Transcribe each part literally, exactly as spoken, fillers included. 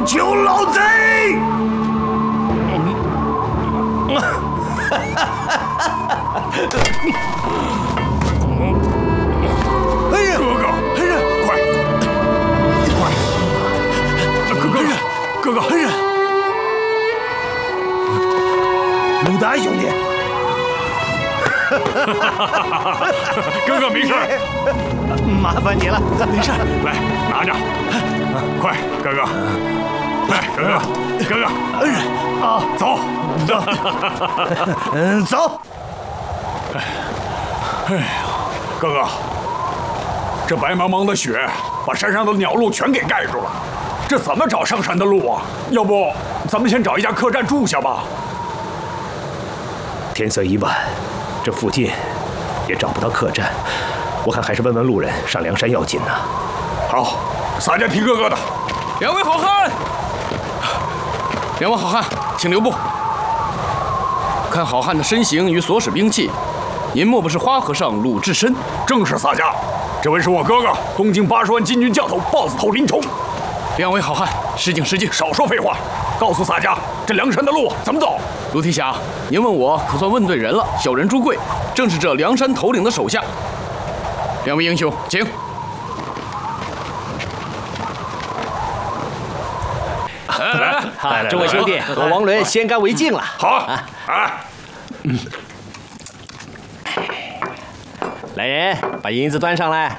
求老贼！ 哎呀， 哥哥， 哎呀， 快，快！哥哥，哥哥， 哎呀， 鲁达兄弟， 哥哥没事， 麻烦你了， 没事， 来拿着，快，哥哥，来，哥哥，哥哥， 哎呀， 啊，走， 走，嗯，走。 哎呀，哥哥，这白茫茫的雪把山上的鸟路全给盖住了，这怎么找上山的路啊？要不咱们先找一家客栈住下吧？ 天色已晚，这附近也找不到客栈，我看还是问问路人上梁山要紧呐。 好，洒家提哥哥的。 两位好汉，两位好汉，请留步。看好汉的身形与所使兵器，您莫不是花和尚鲁智深？ 正是洒家，这位是我哥哥，东京八十万禁军教头豹子头林冲。 两位好汉，失敬失敬。 少说废话，告诉洒家，这梁山的路怎么走？ 卢提辖，您问我可算问对人了。小人朱贵，正是这梁山头领的手下。两位英雄，请。 来来来，诸位兄弟，我王伦先干为敬了。 好啊，啊， 嗯，来人，把银子端上来。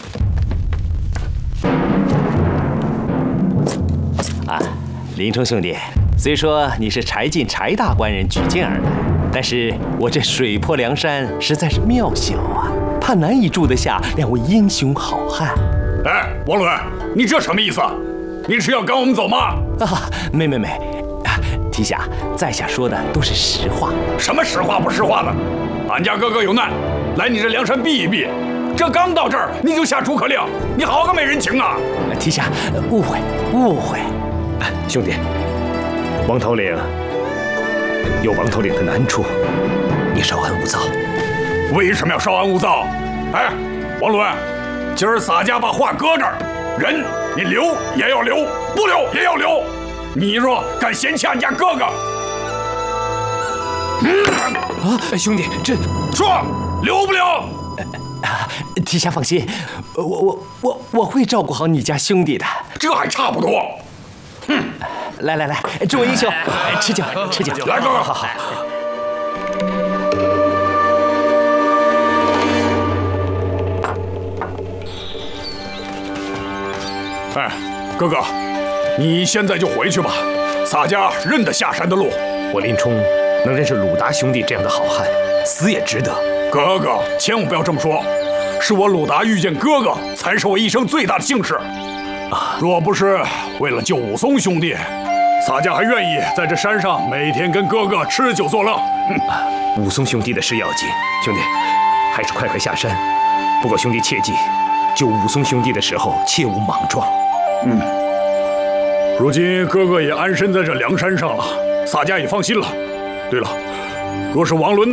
啊，林冲兄弟，虽说你是柴进柴大官人举荐而来，但是我这水泊梁山实在是庙小啊，怕难以住得下两位英雄好汉。 哎，王伦，你这什么意思？你是要赶我们走吗？ 啊，没没没，啊，提辖，在下说的都是实话。 什么实话不实话的？俺家哥哥有难，来你这梁山避一避。这刚到这儿你就下诸葛亮，你好个没人情啊！ 提辖，误会误会。兄弟，王头领有王头领的难处，你稍安勿躁。 为什么要稍安勿躁？哎，王伦，今儿洒家把话搁这儿，人你留也要留，不留也要留。你若敢嫌弃俺家哥哥， 嗯、啊，兄弟，这说留不留？ 啊，提辖放心，我我我我会照顾好你家兄弟的。 这还差不多。哼， 来来来，诸位英雄，吃酒吃酒。 来，哥哥， 好好。 哎，哥哥，你现在就回去吧。洒家认得下山的路。 我林冲能认识鲁达兄弟这样的好汉，死也值得。 哥哥，千万不要这么说。是我鲁达遇见哥哥，才是我一生最大的幸事。啊，若不是为了救武松兄弟，洒家还愿意在这山上每天跟哥哥吃酒作乐。 啊，武松兄弟的事要紧，兄弟还是快快下山。不过兄弟切记，救武松兄弟的时候切勿莽撞。 嗯，如今哥哥也安身在这梁山上了，洒家也放心了。对了，若是王伦